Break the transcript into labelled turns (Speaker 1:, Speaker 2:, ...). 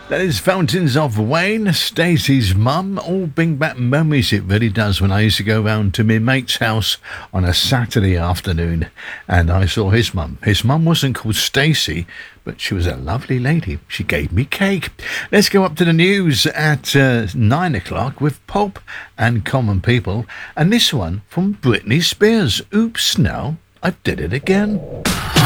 Speaker 1: That is Fountains of Wayne, Stacey's mum. All bring back memories, it really does, when I used to go round to my mate's house on a Saturday afternoon and I saw his mum. His mum wasn't called Stacey, but she was a lovely lady. She gave me cake. Let's go up to the news at 9 o'clock with Pulp and Common People. And this one from Britney Spears. Oops, now I did it again.